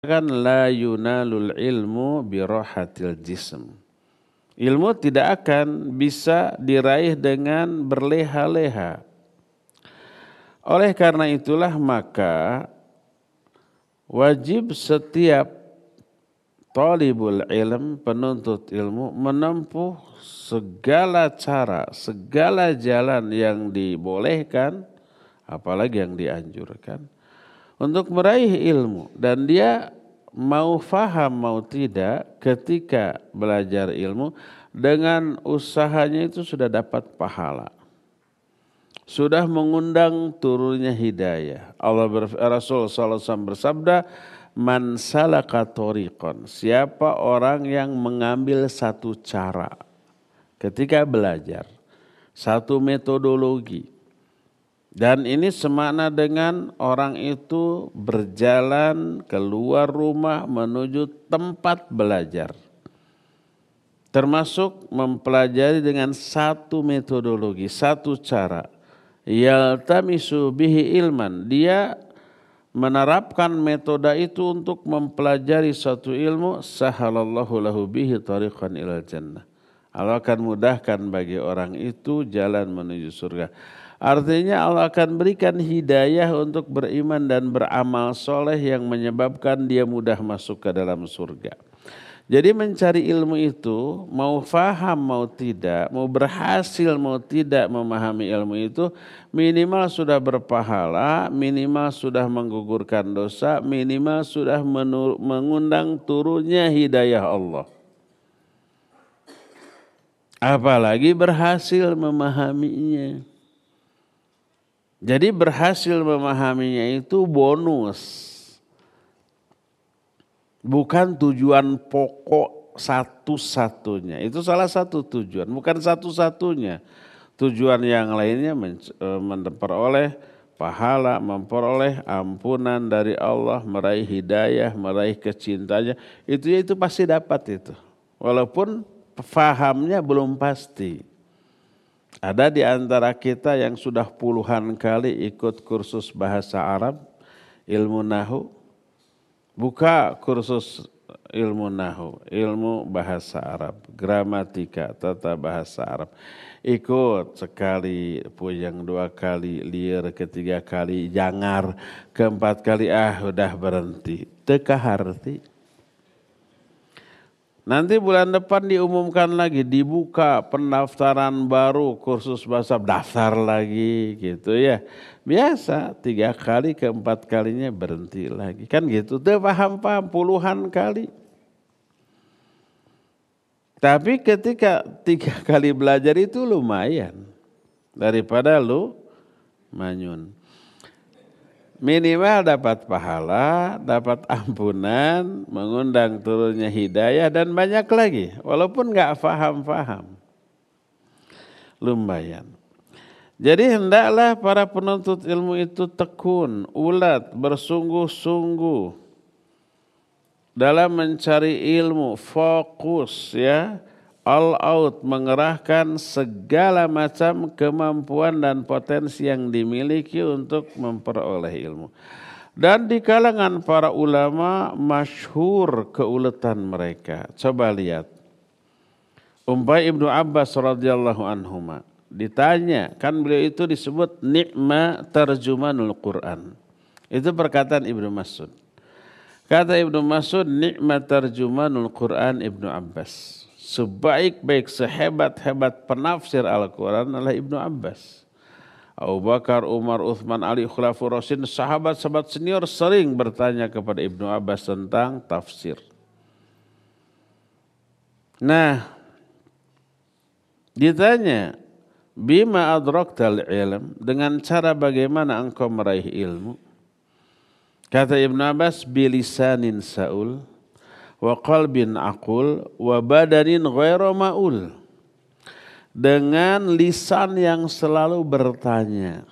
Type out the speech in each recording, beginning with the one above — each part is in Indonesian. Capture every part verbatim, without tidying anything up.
kan la yunalul ilmu birohatil jism. Ilmu tidak akan bisa diraih dengan berleha-leha. Oleh karena itulah maka wajib setiap talibul ilm, penuntut ilmu, menempuh segala cara, segala jalan yang dibolehkan, apalagi yang dianjurkan, untuk meraih ilmu. Dan dia mau faham mau tidak ketika belajar ilmu, dengan usahanya itu sudah dapat pahala. Sudah mengundang turunnya hidayah. Allah ber, Rasul sallallahu alaihi wasallam bersabda, man salaka tariqan, siapa orang yang mengambil satu cara ketika belajar, satu metodologi. Dan ini semakna dengan orang itu berjalan keluar rumah menuju tempat belajar. Termasuk mempelajari dengan satu metodologi, satu cara. Yaltamisu bihi ilman, dia menerapkan metode itu untuk mempelajari suatu ilmu, sahalallahu lahu bihi tariqan ilal jannah. Allah akan mudahkan bagi orang itu jalan menuju surga. Artinya Allah akan berikan hidayah untuk beriman dan beramal soleh yang menyebabkan dia mudah masuk ke dalam surga. Jadi mencari ilmu itu, mau faham mau tidak, mau berhasil mau tidak memahami ilmu itu, minimal sudah berpahala, minimal sudah menggugurkan dosa, minimal sudah menur- mengundang turunnya hidayah Allah. Apalagi berhasil memahaminya. Jadi berhasil memahaminya itu bonus. Bukan tujuan pokok satu-satunya. Itu salah satu tujuan, bukan satu-satunya. Tujuan yang lainnya memperoleh pahala, memperoleh ampunan dari Allah, meraih hidayah, meraih kecintanya. Itu itu pasti dapat itu. Walaupun fahamnya belum pasti. Ada di antara kita yang sudah puluhan kali ikut kursus bahasa Arab, ilmu nahu. Buka kursus ilmu nahu, ilmu bahasa Arab, gramatika, tata bahasa Arab. Ikut sekali, puyeng dua kali, liar ketiga kali, jangar, keempat kali, ah udah berhenti. Teka harti. Nanti bulan depan diumumkan lagi, dibuka pendaftaran baru kursus bahasa, daftar lagi gitu ya. Biasa tiga kali keempat kalinya berhenti lagi. Kan gitu, tuh paham-paham puluhan kali. Tapi ketika tiga kali belajar itu lumayan. Daripada lu manyun. Minimal dapat pahala, dapat ampunan, mengundang turunnya hidayah dan banyak lagi. Walaupun gak faham-faham. Lumayan. Jadi hendaklah para penuntut ilmu itu tekun, ulat, bersungguh-sungguh dalam mencari ilmu, fokus ya. All out, mengerahkan segala macam kemampuan dan potensi yang dimiliki untuk memperoleh ilmu. Dan di kalangan para ulama masyhur keuletan mereka. Coba lihat. Umpay Ibnu Abbas radhiyallahu anhuma. Ditanya, kan beliau itu disebut ni'ma tarjumanul Quran. Itu perkataan Ibnu Mas'ud. Kata Ibnu Mas'ud, ni'ma tarjumanul Quran Ibnu Abbas. Sebaik-baik, sehebat-hebat penafsir Al-Quran adalah Ibnu Abbas. Abu Bakar, Umar, Uthman, Ali, Khulafur Rasyidin, sahabat-sahabat senior sering bertanya kepada Ibnu Abbas tentang tafsir. Nah, ditanya, bima adraktal ilm, dengan cara bagaimana engkau meraih ilmu? Kata Ibnu Abbas, bilisanin sa'ul, wa qalbin aqul wa badanin ghairu ma'ul, dengan lisan yang selalu bertanya.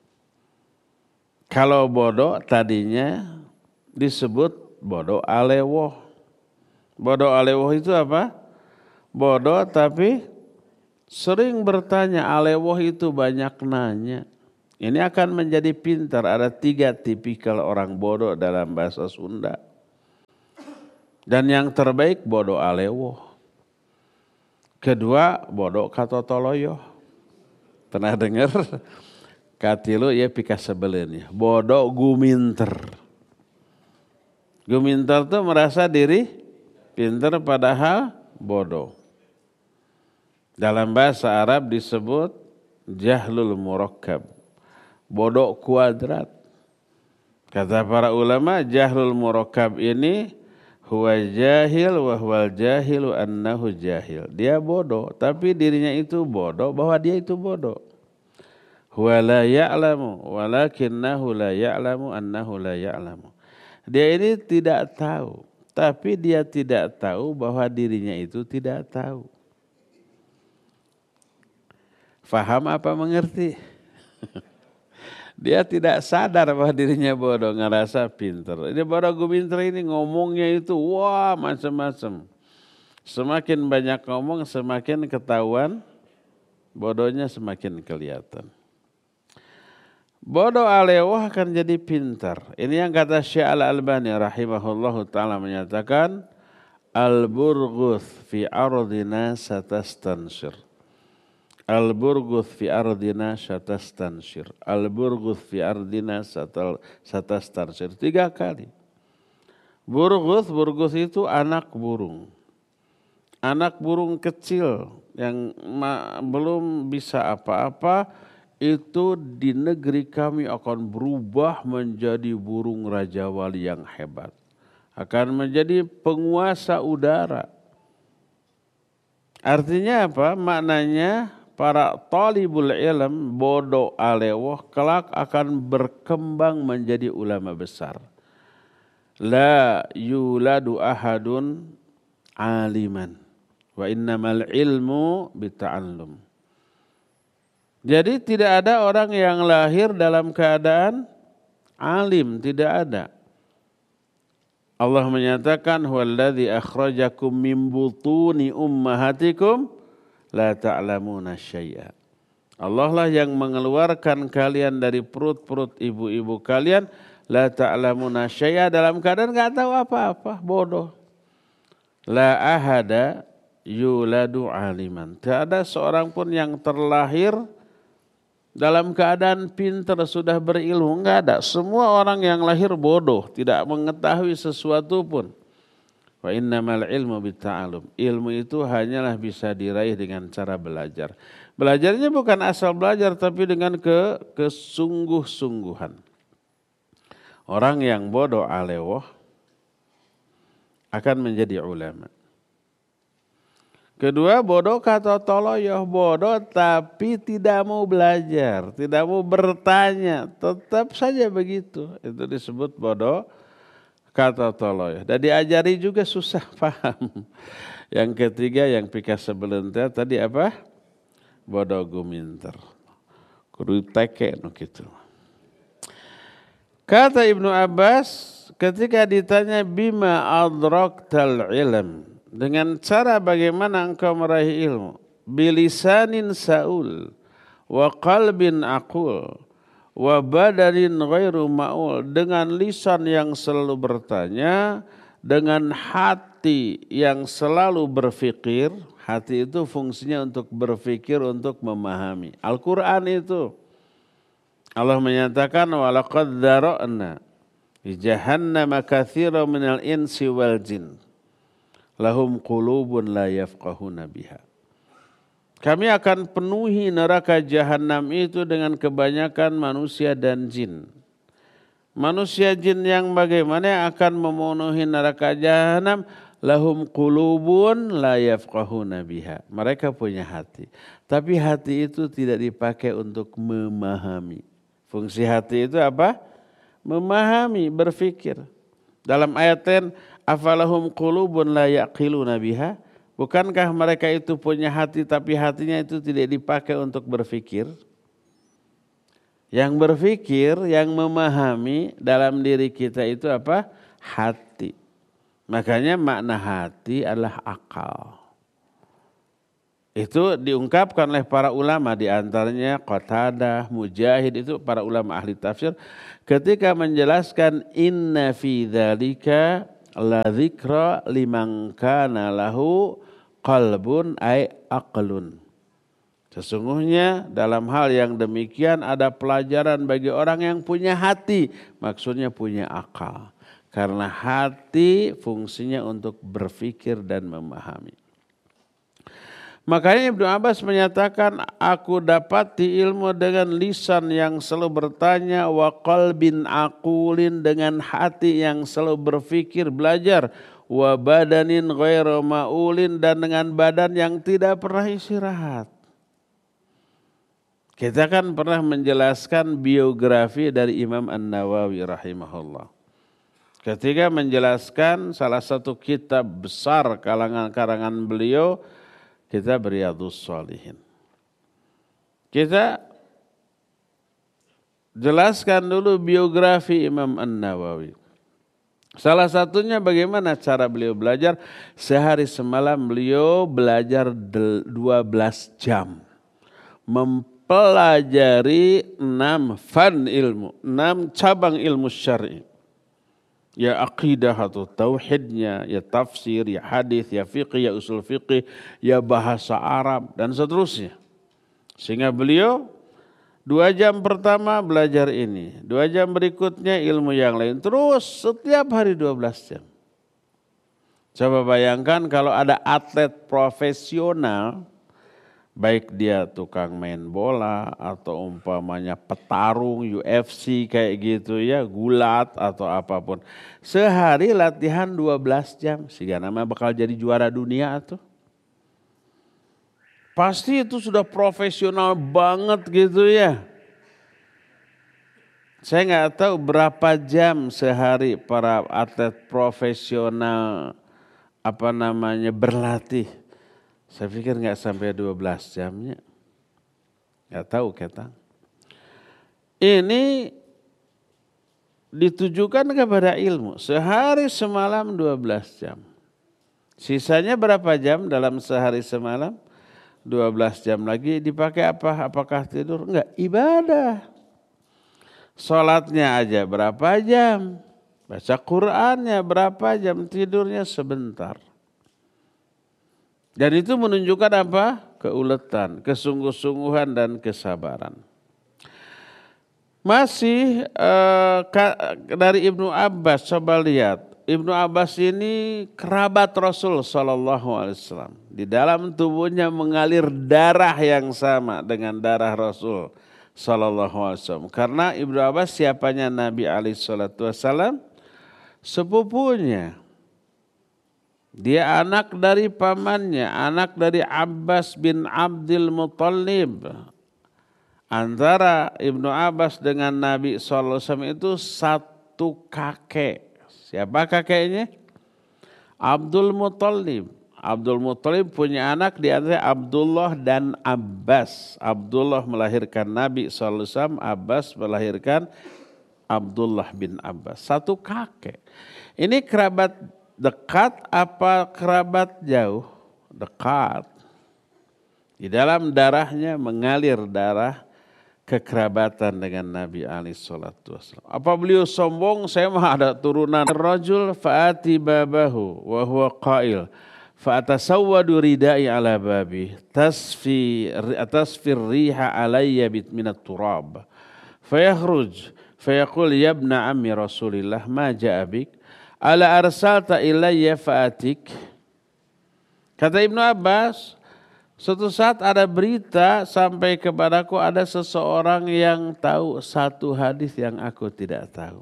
Kalau bodoh tadinya disebut bodoh alewoh. Bodoh alewoh itu apa? Bodoh tapi sering bertanya. Alewoh itu banyak nanya. Ini akan menjadi pintar. Ada tiga tipikal orang bodoh dalam bahasa Sunda. Dan yang terbaik bodoh alewo. Kedua bodoh katotoloyo. Pernah dengar? Katilu ya pika sebelin ya. Bodoh guminter. Guminter tuh merasa diri pinter padahal bodoh. Dalam bahasa Arab disebut jahlul murakkab. Bodoh kuadrat. Kata para ulama jahlul murakkab ini huwa jahil wa huwal jahilu annahu jahil. Dia bodoh tapi dirinya itu bodoh bahwa dia itu bodoh. Huwa la ya'lamu walakinnahu la ya'lamu annahu la ya'lamu. Dia ini tidak tahu tapi dia tidak tahu bahwa dirinya itu tidak tahu. Faham apa mengerti? Dia tidak sadar bahwa dirinya bodoh, ngerasa pinter. Ini bodoh guminter ini ngomongnya itu wah macam-macam. Semakin banyak ngomong semakin ketahuan, bodohnya semakin kelihatan. Bodoh alewah akan jadi pintar. Ini yang kata Syekh Al-Albani rahimahullahu ta'ala menyatakan al-burghuth fi ardina satastansir. Al-burghuth fi ardina satastansir. Al-burghuth fi ardina satastansir. Tiga kali. Burghuth, burghuth itu anak burung. Anak burung kecil yang belum bisa apa-apa itu di negeri kami akan berubah menjadi burung Raja Wali yang hebat. Akan menjadi penguasa udara. Artinya apa? Maknanya para talibul ilm bodoh alewah kelak akan berkembang menjadi ulama besar. La yuladu ahadun aliman wa innamal ilmu bita'allum. Jadi tidak ada orang yang lahir dalam keadaan alim, tidak ada. Allah menyatakan huwallazi akhrajakum min butuni ummahatikum la ta'lamuna syai'a. Allah lah yang mengeluarkan kalian dari perut-perut ibu-ibu kalian la ta'lamuna syai'a dalam keadaan enggak tahu apa-apa, bodoh. La ahada yuladu aliman. Tidak ada seorang pun yang terlahir dalam keadaan pintar sudah berilmu, enggak ada. Semua orang yang lahir bodoh, tidak mengetahui sesuatu pun. Wa innamal ilmu bitta'allum. Ilmu itu hanyalah bisa diraih dengan cara belajar. Belajarnya bukan asal belajar tapi dengan ke kesungguh-sungguhan. Orang yang bodoh alewah akan menjadi ulama. Kedua, bodoh kata toloyoh, bodoh tapi tidak mau belajar, tidak mau bertanya, tetap saja begitu. Itu disebut bodoh kata toloyoh. Dan diajari juga susah paham. Yang ketiga yang pika sebelentar tadi apa? Bodoh guminter. Kudu teke no gitu. Kata Ibnu Abbas ketika ditanya bima adraktal ilm, dengan cara bagaimana engkau meraih ilmu, bilisanin saul wa qalbin aqul wa badanin ghairu ma'ul, dengan lisan yang selalu bertanya, dengan hati yang selalu berfikir. Hati itu fungsinya untuk berfikir, untuk memahami. Al-Quran itu Allah menyatakan walaqad dzara'na li jahannama katsiran minal insi wal jin lahum qulubun la yafqahuna biha. Kami akan penuhi neraka jahanam itu dengan kebanyakan manusia dan jin. Manusia jin yang bagaimana akan memenuhi neraka jahanam? Lahum qulubun la yafqahuna biha. Mereka punya hati. Tapi hati itu tidak dipakai untuk memahami. Fungsi hati itu apa? Memahami, berfikir. Dalam ayat lain, afalahum qulubun la yaqiluna biha. Bukankah mereka itu punya hati tapi hatinya itu tidak dipakai untuk berfikir? Yang berfikir, yang memahami dalam diri kita itu apa? Hati. Makanya makna hati adalah akal. Itu diungkapkan oleh para ulama, di antaranya Qatadah, Mujahid, itu para ulama ahli tafsir ketika menjelaskan inna fi dzalika la dzikra liman kana lahu qalbun ay aqlun. Sesungguhnya dalam hal yang demikian ada pelajaran bagi orang yang punya hati, maksudnya punya akal. Karena hati fungsinya untuk berpikir dan memahami. Makanya Ibnu Abbas menyatakan, aku dapati ilmu dengan lisan yang selalu bertanya, wa qalbin aqulin, dengan hati yang selalu berpikir, belajar, wa badanin ghairu ma'ulin, dan dengan badan yang tidak pernah istirahat. Kita kan pernah menjelaskan biografi dari Imam An-Nawawi rahimahullah. Ketika menjelaskan salah satu kitab besar kalangan-karangan beliau, kita Riyadhus Shalihin. Kita jelaskan dulu biografi Imam An-Nawawi. Salah satunya bagaimana cara beliau belajar. Sehari semalam beliau belajar dua belas jam. Mempelajari enam fan ilmu, enam cabang ilmu syar'i. Ya aqidah atau tauhidnya, ya tafsir, ya hadis, ya fiqh, ya usul fiqh, ya bahasa Arab, dan seterusnya. Sehingga beliau dua jam pertama belajar ini, dua jam berikutnya ilmu yang lain. Terus setiap hari dua belas jam. Coba bayangkan kalau ada atlet profesional, baik dia tukang main bola atau umpamanya petarung U F C kayak gitu ya, gulat atau apapun. Sehari latihan dua belas jam, sehingga nama bakal jadi juara dunia tuh. Pasti itu sudah profesional banget gitu ya. Saya nggak tahu berapa jam sehari para atlet profesional apa namanya berlatih. Saya pikir nggak sampai dua belas jamnya. Nggak tahu kita. Ini ditujukan kepada ilmu. Sehari semalam dua belas jam. Sisanya berapa jam dalam sehari semalam? dua belas jam lagi dipakai apa? Apakah tidur? Enggak, ibadah. Sholatnya aja berapa jam? Baca Qur'annya berapa jam? Tidurnya sebentar. Dan itu menunjukkan apa? Keuletan, kesungguh-sungguhan dan kesabaran. Masih uh, ka, dari Ibnu Abbas, coba lihat. Ibnu Abbas ini kerabat Rasul Sallallahu Alaihi Wasallam. Di dalam tubuhnya mengalir darah yang sama dengan darah Rasul Sallallahu Alaihi Wasallam. Karena Ibnu Abbas siapanya Nabi Alaihi Wasallam? Sepupunya. Dia anak dari pamannya, anak dari Abbas bin Abdul Muttalib. Antara Ibnu Abbas dengan Nabi shallallahu alaihi wasallam itu satu kakek. Siapa kakeknya? Abdul Muttalib. Abdul Muttalib punya anak di antara Abdullah dan Abbas. Abdullah melahirkan Nabi shallallahu alaihi wasallam, Abbas melahirkan Abdullah bin Abbas. Satu kakek. Ini kerabat dekat apa kerabat jauh? Dekat. Di dalam darahnya mengalir darah kekerabatan dengan Nabi alaihi salatu wasallam. Apa beliau sombong? Saya mah ada turunan rajul faati babahu wa huwa qail fa atasawwadu ridai ala babi tasfi tasfir riha alayya bit minat turab fayakhruj fayaqul ya ibna ammi Rasulillah ma ja'a bik ala arsalta ilayya fa'atik. Kata Ibnu Abbas, suatu saat ada berita sampai kepadaku ada seseorang yang tahu satu hadis yang aku tidak tahu.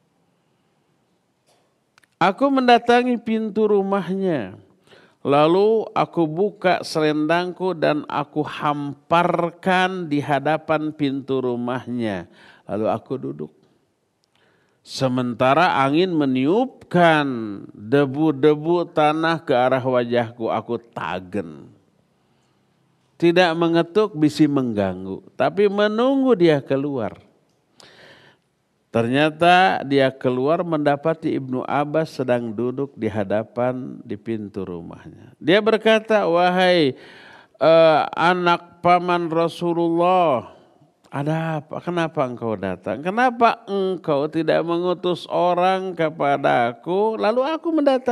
Aku mendatangi pintu rumahnya. Lalu aku buka selendangku dan aku hamparkan di hadapan pintu rumahnya. Lalu aku duduk. Sementara angin meniupkan debu-debu tanah ke arah wajahku, aku tagen. Tidak mengetuk bisi mengganggu, tapi menunggu dia keluar. Ternyata dia keluar mendapati Ibnu Abbas sedang duduk di hadapan di pintu rumahnya. Dia berkata, wahai uh, anak paman Rasulullah, Ada apa? Kenapa engkau datang? Kenapa engkau tidak mengutus orang kepada aku, lalu aku mendatangi?